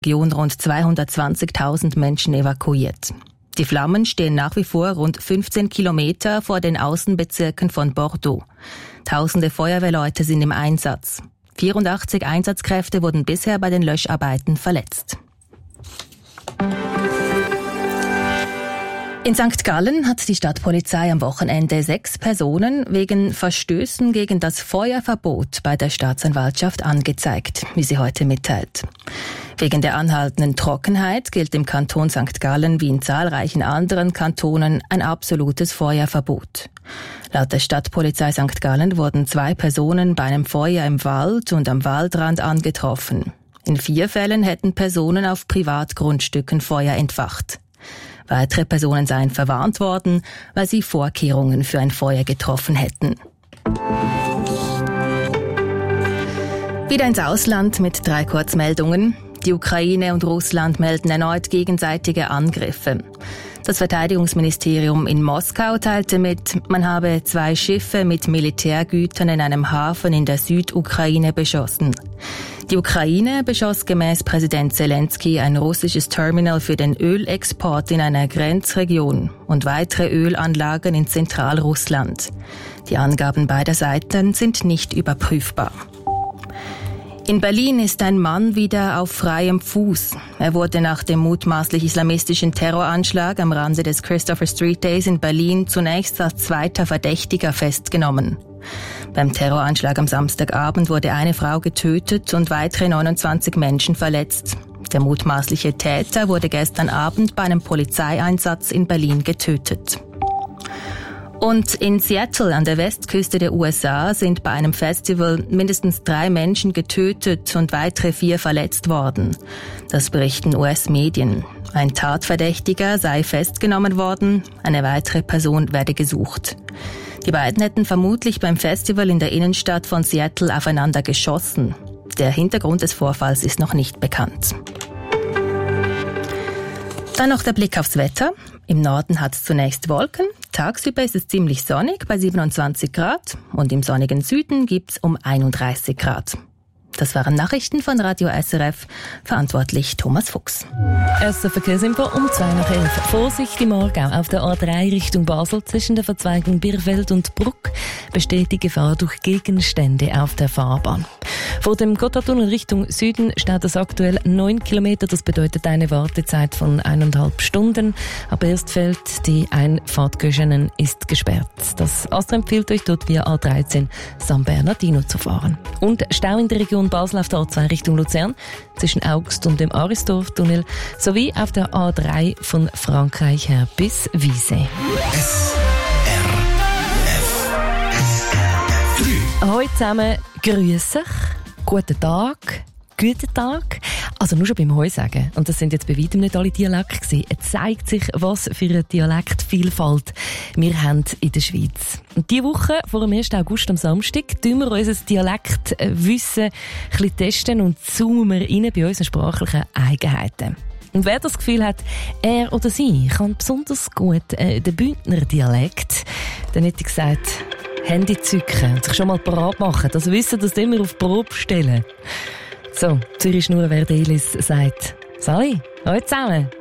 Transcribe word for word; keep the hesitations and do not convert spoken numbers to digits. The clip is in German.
Region rund zweihundertzwanzigtausend Menschen evakuiert. Die Flammen stehen nach wie vor rund fünfzehn Kilometer vor den Außenbezirken von Bordeaux. Tausende Feuerwehrleute sind im Einsatz. vierundachtzig Einsatzkräfte wurden bisher bei den Löscharbeiten verletzt. In Sankt Gallen hat die Stadtpolizei am Wochenende sechs Personen wegen Verstößen gegen das Feuerverbot bei der Staatsanwaltschaft angezeigt, wie sie heute mitteilt. Wegen der anhaltenden Trockenheit gilt im Kanton Sankt Gallen wie in zahlreichen anderen Kantonen ein absolutes Feuerverbot. Laut der Stadtpolizei Sankt Gallen wurden zwei Personen bei einem Feuer im Wald und am Waldrand angetroffen. In vier Fällen hätten Personen auf Privatgrundstücken Feuer entfacht. Weitere Personen seien verwarnt worden, weil sie Vorkehrungen für ein Feuer getroffen hätten. Wieder ins Ausland mit drei Kurzmeldungen. Die Ukraine und Russland melden erneut gegenseitige Angriffe. Das Verteidigungsministerium in Moskau teilte mit, man habe zwei Schiffe mit Militärgütern in einem Hafen in der Südukraine beschossen. Die Ukraine beschoss gemäß Präsident Zelensky ein russisches Terminal für den Ölexport in einer Grenzregion und weitere Ölanlagen in Zentralrussland. Die Angaben beider Seiten sind nicht überprüfbar. In Berlin ist ein Mann wieder auf freiem Fuß. Er wurde nach dem mutmaßlich islamistischen Terroranschlag am Rande des Christopher Street Days in Berlin zunächst als zweiter Verdächtiger festgenommen. Beim Terroranschlag am Samstagabend wurde eine Frau getötet und weitere neunundzwanzig Menschen verletzt. Der mutmaßliche Täter wurde gestern Abend bei einem Polizeieinsatz in Berlin getötet. Und in Seattle an der Westküste der U S A sind bei einem Festival mindestens drei Menschen getötet und weitere vier verletzt worden. Das berichten U S-Medien. Ein Tatverdächtiger sei festgenommen worden, eine weitere Person werde gesucht. Die beiden hätten vermutlich beim Festival in der Innenstadt von Seattle aufeinander geschossen. Der Hintergrund des Vorfalls ist noch nicht bekannt. Dann noch der Blick aufs Wetter. Im Norden hat es zunächst Wolken. Tagsüber ist es ziemlich sonnig bei siebenundzwanzig Grad und im sonnigen Süden gibt's um einunddreißig Grad. Das waren Nachrichten von Radio S R F, verantwortlich Thomas Fuchs. Erste Verkehrsinfo um zwei nach elf. Vorsicht im Aargau auf der A drei Richtung Basel zwischen der Verzweigung Birfeld und Bruck besteht die Gefahr durch Gegenstände auf der Fahrbahn. Vor dem Gotthardtunnel Richtung Süden steht es aktuell neun Kilometer. Das bedeutet eine Wartezeit von eineinhalb Stunden. Ab Erstfeld, die Einfahrt Göschenen, ist gesperrt. Das Astra empfiehlt euch dort via A dreizehn San Bernardino zu fahren. Und Stau in der Region Basel auf der A zwei Richtung Luzern zwischen Augst und dem Aristorf-Tunnel sowie auf der A drei von Frankreich her bis Wiese. S R F Hallo zusammen, grüß euch, guten Tag, guten Tag. Also nur schon beim Heu sagen, und das sind jetzt bei weitem nicht alle Dialekte gewesen, es zeigt sich, was für eine Dialektvielfalt wir haben in der Schweiz. Und diese Woche, vor dem ersten August am Samstag, tun wir unser Dialektwissen ein bisschen testen und zoomen rein bei unseren sprachlichen Eigenheiten. Und wer das Gefühl hat, er oder sie kann besonders gut äh, den Bündner Dialekt, dann hätte ich gesagt, Handy zücken und sich schon mal parat machen. Das Wissen, das immer auf die Probe stellen. So, Zürich Schnur, wer Delis sagt, Sali, hallo zusammen.